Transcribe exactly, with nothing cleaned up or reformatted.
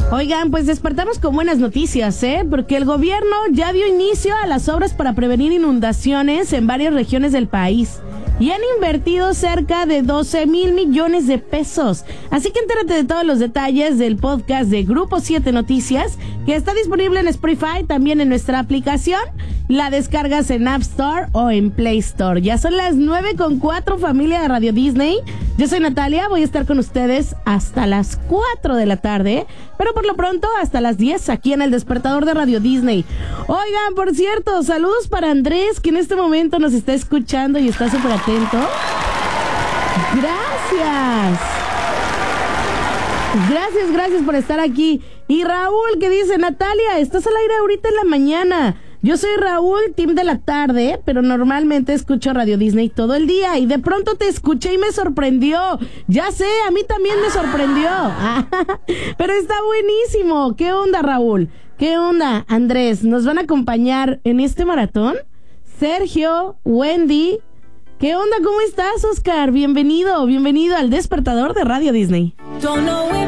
Oigan, pues despertamos con buenas noticias, ¿eh? Porque el gobierno ya dio inicio a las obras para prevenir inundaciones en varias regiones del país. Y han invertido cerca de doce mil millones de pesos. Así que entérate de todos los detalles del podcast de Grupo siete Noticias, que está disponible en Spotify, también en nuestra aplicación. La descargas en App Store o en Play Store. Ya son las nueve con cuatro, familia de Radio Disney. Yo soy Natalia, voy a estar con ustedes hasta las cuatro de la tarde, pero por lo pronto hasta las diez aquí en El Despertador de Radio Disney. Oigan, por cierto, saludos para Andrés, que en este momento nos está escuchando y está súper atento. Gracias. Gracias, gracias por estar aquí. Y Raúl, que dice, Natalia, estás al aire ahorita en la mañana. Yo soy Raúl, team de la tarde, pero normalmente escucho Radio Disney todo el día y de pronto te escuché y me sorprendió. Ya sé, a mí también me sorprendió. Pero está buenísimo. ¿Qué onda, Raúl? ¿Qué onda, Andrés? ¿Nos van a acompañar en este maratón? Sergio, Wendy. ¿Qué onda? ¿Cómo estás, Oscar? Bienvenido, bienvenido al Despertador de Radio Disney.